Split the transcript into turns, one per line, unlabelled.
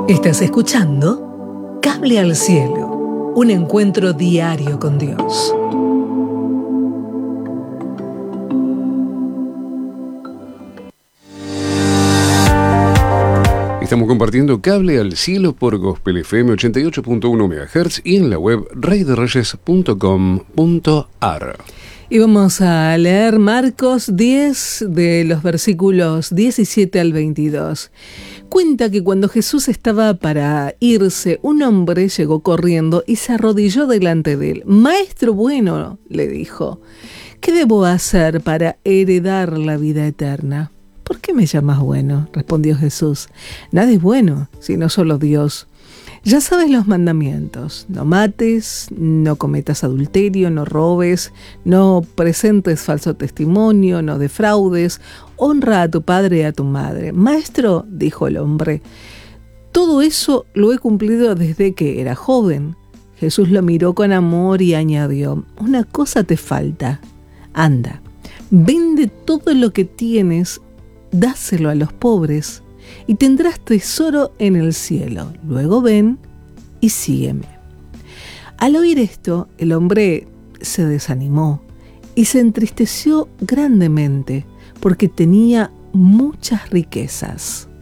Estás escuchando Cable al Cielo, un encuentro diario con Dios.
Estamos compartiendo Cable al Cielo por Gospel FM 88.1 MHz y en la web reyderreyes.com.ar.
Y vamos a leer Marcos 10 de los versículos 17 al 22. Cuenta que cuando Jesús estaba para irse, un hombre llegó corriendo y se arrodilló delante de él. «Maestro bueno», le dijo, «¿qué debo hacer para heredar la vida eterna?» «¿Por qué me llamas bueno?», respondió Jesús. «Nada es bueno, sino solo Dios. Ya sabes los mandamientos: no mates, no cometas adulterio, no robes, no presentes falso testimonio, no defraudes, honra a tu padre y a tu madre». «Maestro», dijo el hombre, «todo eso lo he cumplido desde que era joven». Jesús lo miró con amor y añadió: «Una cosa te falta. Anda, vende todo lo que tienes, dáselo a los pobres y tendrás tesoro en el cielo. Luego ven y sígueme». Al oír esto, el hombre se desanimó y se entristeció grandemente porque tenía muchas riquezas.